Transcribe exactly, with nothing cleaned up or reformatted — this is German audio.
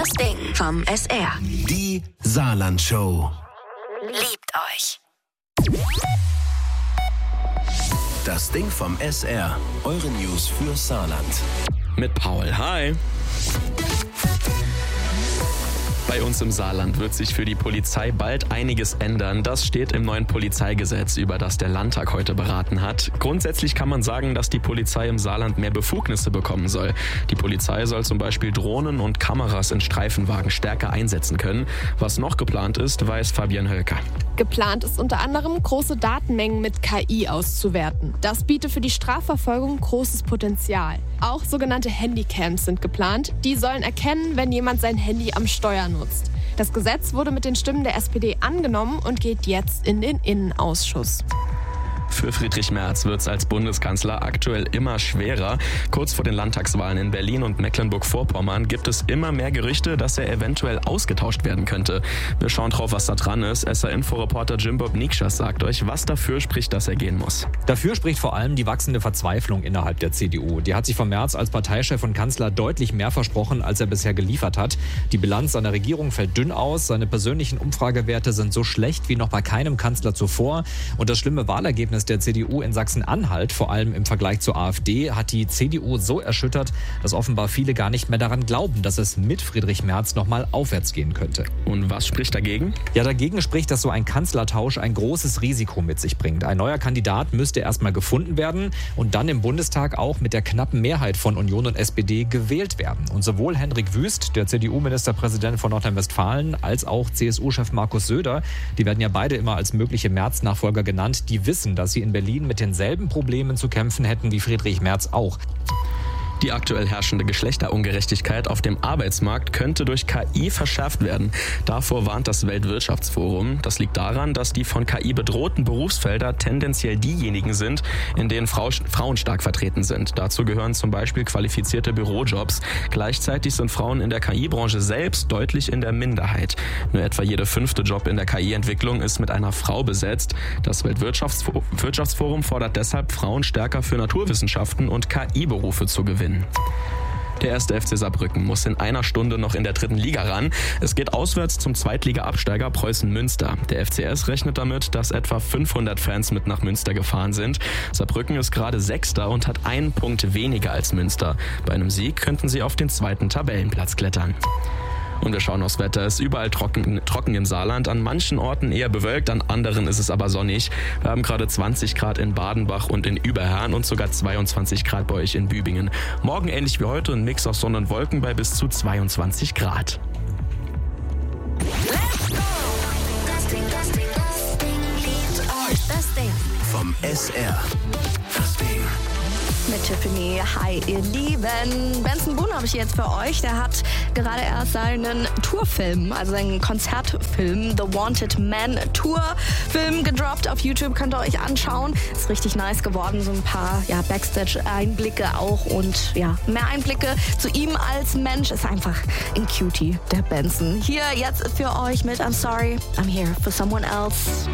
Das Ding vom S R. Die Saarland-Show. Liebt euch. Das Ding vom S R. Eure News für Saarland. Mit Paul. Hi. Bei uns im Saarland wird sich für die Polizei bald einiges ändern. Das steht im neuen Polizeigesetz, über das der Landtag heute beraten hat. Grundsätzlich kann man sagen, dass die Polizei im Saarland mehr Befugnisse bekommen soll. Die Polizei soll zum Beispiel Drohnen und Kameras in Streifenwagen stärker einsetzen können. Was noch geplant ist, weiß Fabian Hölker. Geplant ist unter anderem, große Datenmengen mit K I auszuwerten. Das bietet für die Strafverfolgung großes Potenzial. Auch sogenannte Handycams sind geplant. Die sollen erkennen, wenn jemand sein Handy am Steuer nutzt. Das Gesetz wurde mit den Stimmen der S P D angenommen und geht jetzt in den Innenausschuss. Für Friedrich Merz wird es als Bundeskanzler aktuell immer schwerer. Kurz vor den Landtagswahlen in Berlin und Mecklenburg-Vorpommern gibt es immer mehr Gerüchte, dass er eventuell ausgetauscht werden könnte. Wir schauen drauf, was da dran ist. S R-Inforeporter Jimbob Nikschas sagt euch, was dafür spricht, dass er gehen muss. Dafür spricht vor allem die wachsende Verzweiflung innerhalb der C D U. Die hat sich von Merz als Parteichef und Kanzler deutlich mehr versprochen, als er bisher geliefert hat. Die Bilanz seiner Regierung fällt dünn aus. Seine persönlichen Umfragewerte sind so schlecht wie noch bei keinem Kanzler zuvor. Und das schlimme Wahlergebnis der C D U in Sachsen-Anhalt, vor allem im Vergleich zur AfD, hat die C D U so erschüttert, dass offenbar viele gar nicht mehr daran glauben, dass es mit Friedrich Merz nochmal aufwärts gehen könnte. Und was spricht dagegen? Ja, dagegen spricht, dass so ein Kanzlertausch ein großes Risiko mit sich bringt. Ein neuer Kandidat müsste erstmal gefunden werden und dann im Bundestag auch mit der knappen Mehrheit von Union und S P D gewählt werden. Und sowohl Hendrik Wüst, der C D U-Ministerpräsident von Nordrhein-Westfalen, als auch C S U-Chef Markus Söder, die werden ja beide immer als mögliche Merz-Nachfolger genannt, die wissen, dass sie in Berlin mit denselben Problemen zu kämpfen hätten wie Friedrich Merz auch. Die aktuell herrschende Geschlechterungerechtigkeit auf dem Arbeitsmarkt könnte durch K I verschärft werden. Davor warnt das Weltwirtschaftsforum. Das liegt daran, dass die von K I bedrohten Berufsfelder tendenziell diejenigen sind, in denen Frau, Frauen stark vertreten sind. Dazu gehören zum Beispiel qualifizierte Bürojobs. Gleichzeitig sind Frauen in der K I-Branche selbst deutlich in der Minderheit. Nur etwa jeder fünfte Job in der K I-Entwicklung ist mit einer Frau besetzt. Das Weltwirtschaftsforum fordert deshalb, Frauen stärker für Naturwissenschaften und K I-Berufe zu gewinnen. Der erste F C Saarbrücken muss in einer Stunde noch in der dritten Liga ran. Es geht auswärts zum Zweitliga-Absteiger Preußen Münster. Der F C S rechnet damit, dass etwa fünfhundert Fans mit nach Münster gefahren sind. Saarbrücken ist gerade Sechster und hat einen Punkt weniger als Münster. Bei einem Sieg könnten sie auf den zweiten Tabellenplatz klettern. Und wir schauen aufs Wetter. Es ist überall trocken, trocken im Saarland. An manchen Orten eher bewölkt, an anderen ist es aber sonnig. Wir haben gerade zwanzig Grad in Badenbach und in Überherrn und sogar zweiundzwanzig Grad bei euch in Bübingen. Morgen ähnlich wie heute ein Mix aus Sonne und Wolken bei bis zu zweiundzwanzig Grad. Let's go! Das Ding, das Ding, das Ding liebt euch. Das Ding Vom S R. Das Ding. Mit Tiffany. Hi, ihr Lieben. Benson Boone habe ich jetzt für euch. Der hat gerade erst seinen Tourfilm, also seinen Konzertfilm, The Wanted Man Tour-Film gedroppt. Auf YouTube könnt ihr euch anschauen. Ist richtig nice geworden. So ein paar ja, Backstage-Einblicke auch und ja, mehr Einblicke zu ihm als Mensch. Ist einfach ein Cutie, der Benson. Hier jetzt für euch mit I'm Sorry, I'm Here for Someone Else.